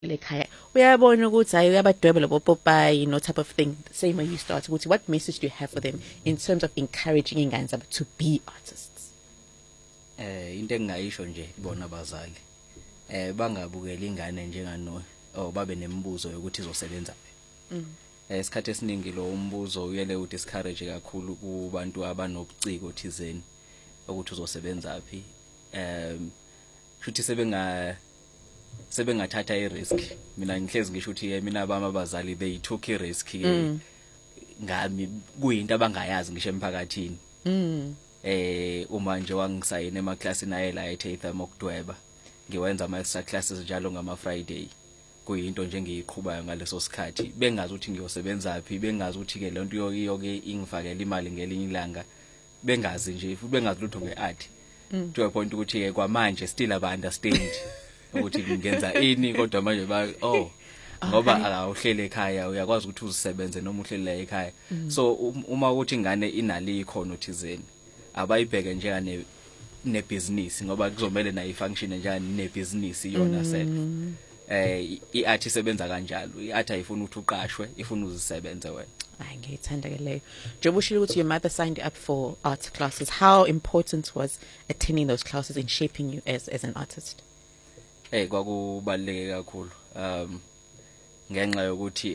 lekhaya uyabona ukuthi hayi uyabadwebela bopopayi no type of thing same way you start ukuthi what message do you have for them in terms of encouraging ingane zabo to be artists? Into engayisho nje bona abazali bangabukela ingane njengano babe nemibuzo yokuthi izosebenza phi. Isikhathi esiningi lo umbuzo uyele uthi discourage kakhulu kubantu abanobuciko thizeni ukuthi uzosebenza phi. Futhi sebengathatha i-risk. Mina ngihlezi ngisho ukuthi mina abami abazali they took i-risk ngami kuyinto abangayazi ngisho emphakathini. Uma nje wangisayina emaklasini ayela eTatham okudweba ngiwenza ama extra classes njalo ngama Friday kuyinto nje engiyiqhubaya ngaleso sikhathi bengazi ukuthi ngiyosebenza phi bengazi ukuthi ke lento yoke ingifakela imali ngelinye ilanga bengazi nje futhi bengazi lutho ngeart to a point ukuthi ke kwamanje still aba understand ukuthi ngingenza ini kodwa manje ngoba awuhlele ekhaya uyakwazi ukuthi uzisebenze noma uhlele la ekhaya. So uma ukuthi ingane inali ikhono thizeni abayibheke njengane nebusiness ngoba kuzomela nayo ifunction njani nebusiness yona self. I-art isebenza kanjalo. I-art ayifuni ukuthi uqashwe, ifuna uzisebenze wena. Hayi ngiyithanda ke leyo. Njengoba ushilo ukuthi your mother signed up for art classes. How important was attending those classes in shaping you as an artist? Kwakubaluleke kakhulu. Ngenxa yokuthi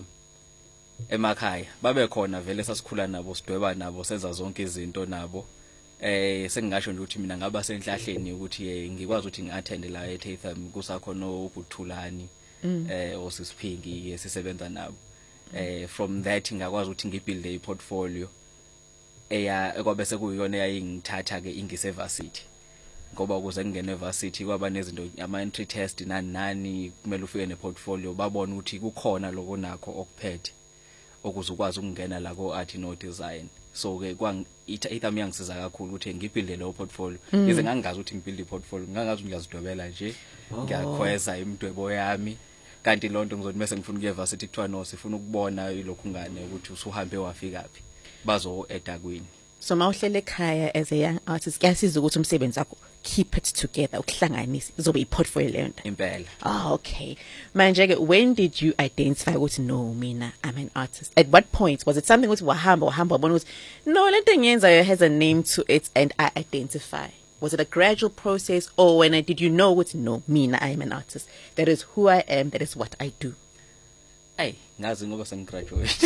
emakhaya babe khona vele sasikhula nabo sidweba nabo senza zonke izinto nabo. Sengingasho nje ukuthi mina ngaba senhlahleni ukuthi ngikwazi ukuthi ngiattend la eTatham kusakhona uButhulani osisiphingi esisebenza nabo. From that ngakwazi ukuthi ngibuild a portfolio ekwabe sekuyiyona eyayingithatha ke ingise varsity ngoba ukuze ngene varsity kwaba nezinto ama entry test nani kumele ufike neportfolio babona ukuthi kukhona lokho nakho okuphethe ukuze ukwazi ukungena la ko art no design. So ke iTatham yangisiza kakhulu ukuthi ngibuild le portfolio ize ngangazi ukuthi ngibuild iportfolio ngangazi ngiyazidwebela nje ngiyakhweza imidwebo yami kanti lonto ngizothi mase ngifuna ukuye varsity kuthiwa no sifuna ukubona lokhu ngane ukuthi usuhambe wafika phi bazo edakwini. So mawuhlele ekhaya as a young artist kuyasiza ukuthi umsebenzi wakho keep it together ukuhlanganisa izobe iportfolio leyo nto impela. Okay manje ke when did you identify ukuthi no mina I'm an artist? At what point was it something ukuthi wahamba wabona ukuthi no lento engiyenzayo has a name to it and I identify? Was it a gradual process or when did you know ukuthi no mina I am an artist, that is who I am, that is what I do? Ngazi ngoba sengigraduate.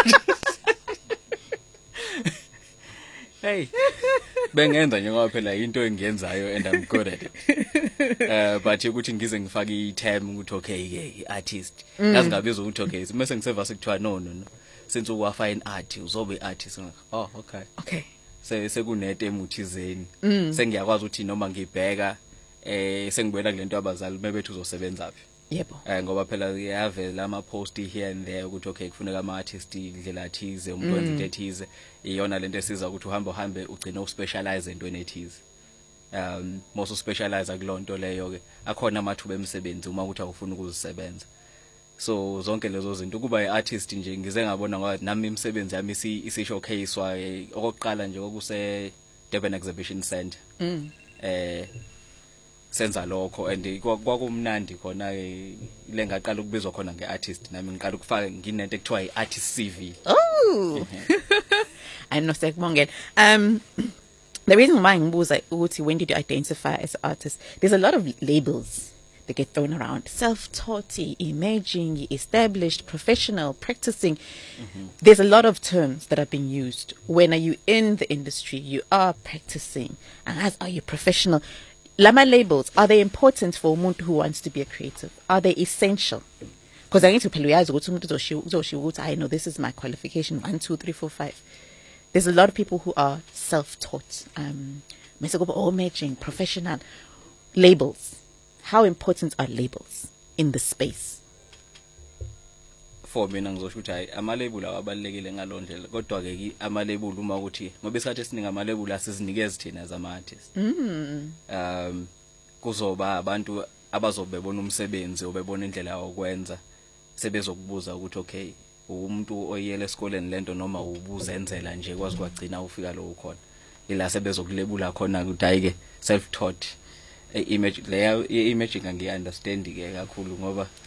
Bengenza nje ngoba phela into engiyenzayo and I'm good at it. But ukuthi ngize ngifake i-term ukuthi okay ke artist ngazi ngabizwa ukuthi okay mase ngisevase kuthiwa no since uwafa in art uzobe artist. Okay sekunete emuthizeni sengiyakwazi ukuthi noma ngibheka sengibona kulento abazali bebethi uzosebenza phi. Yebo. Ngoba phela yavela ama post here and there ukuthi okay kufuneka ama artist indlela ethize umuntu wenza into ethize iyona lento esiza ukuthi uhambe ugcina uspecialize entweni ethize. Most specialize kulonto leyo ke akhona amathuba emsebenzi uma ukuthi awufuna ukuzisebenza. So zonke lezo zinto kuba iartist nje ngize ngabona ngoba nami imisebenzi yami isi-showcasewa okokuqala nje okuse Durban Exhibition Center. Senza lokho and kwakumnandi khona le ngaqala ukubizwa khona ngeartist nami ngiqala ukufaka nginento ekuthiwa iartist CV. I know sekubongela. The reason why ngibuza ukuthi when did you identify as an artist, there's a lot of labels that get thrown around: self-taught, emerging, established, professional, practicing. There's a lot of terms that are being used. When are you in the industry, you are practicing, and as are you professional? Lama labels, are they important for umuntu who wants to be a creative? Are they essential? Because I need to phela uyazi ukuthi umuntu uzoshiya ukuthi I know this is my qualification 1 2 3 4 5. There's a lot of people who are self-taught. Mase kuba emerging, professional. Labels. How important are labels in the space? For mina ngizosho ukuthi ama label awabalekile ngalondlela kodwa ke ama label uma ukuthi ngoba isikhathi esiningi ama label asizinikeza thina as ama artists. Kuzoba abantu abazobe bebona umsebenzi obebona indlela yokwenza sebezokubuza ukuthi okay umuntu oyele esikoleni lento noma ubuzenzela nje kwazi kwagcina ufika lo ukhona ila sebezokulebula khona ukuthi hayi ke self taught image leya imaging angiunderstand ke kakhulu ngoba